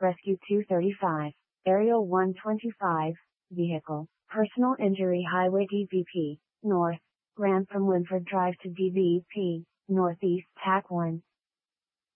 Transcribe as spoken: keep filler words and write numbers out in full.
Rescue two thirty-five, Aerial one twenty-five, Vehicle, Personal Injury Highway D V P, North, ramp from Winford Drive to D V P, Northeast, T A C one,